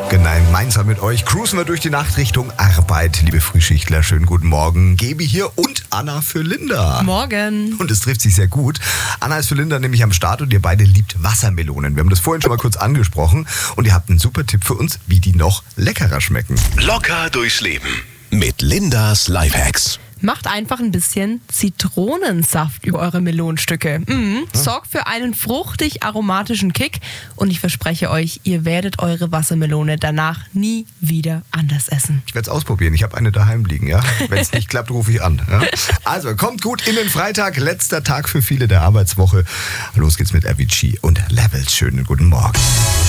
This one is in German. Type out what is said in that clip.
Gemeinsam mit euch cruisen wir durch die Nacht Richtung Arbeit. Liebe Frühschichtler, schönen guten Morgen. Gaby hier und Anna für Linda. Morgen. Und es trifft sich sehr gut. Anna ist für Linda nämlich am Start und ihr beide liebt Wassermelonen. Wir haben das vorhin schon mal kurz angesprochen und ihr habt einen super Tipp für uns, wie die noch leckerer schmecken. Locker durchs Leben mit Lindas Lifehacks. Macht einfach ein bisschen Zitronensaft über eure Melonenstücke. Sorgt für einen fruchtig aromatischen Kick und ich verspreche euch, ihr werdet eure Wassermelone danach nie wieder anders essen. Ich werde es ausprobieren. Ich habe eine daheim liegen, ja. Wenn es nicht klappt, rufe ich an. Ja? Also, kommt gut in den Freitag. Letzter Tag für viele der Arbeitswoche. Los geht's mit Avicii und Levels. Schönen guten Morgen.